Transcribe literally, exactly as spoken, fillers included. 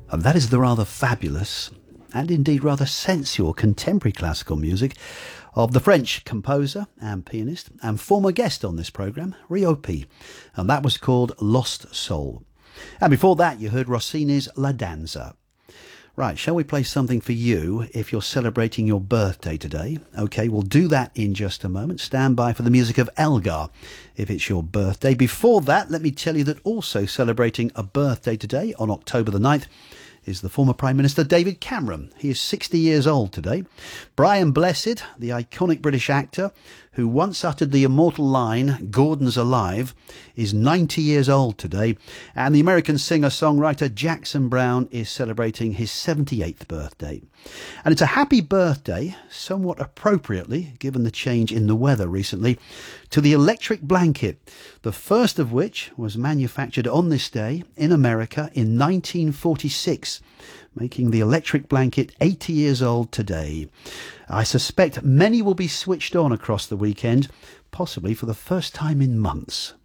And that is the rather fabulous and indeed rather sensual contemporary classical music of the French composer and pianist and former guest on this programme, Riopi, and that was called Lost Soul. And before that you heard Rossini's La Danza. Right, shall we play something for you if you're celebrating your birthday today? OK, we'll do that in just a moment. Stand by for the music of Elgar if it's your birthday. Before that, let me tell you that also celebrating a birthday today on October the ninth is the former Prime Minister David Cameron. He is sixty years old today. Brian Blessed, the iconic British actor who once uttered the immortal line, "Gordon's alive," is ninety years old today. And the American singer-songwriter Jackson Browne is celebrating his seventy-eighth birthday. And it's a happy birthday, somewhat appropriately, given the change in the weather recently, to the electric blanket, the first of which was manufactured on this day in America in nineteen forty-six, making the electric blanket eighty years old today. I suspect many will be switched on across the weekend, possibly for the first time in months.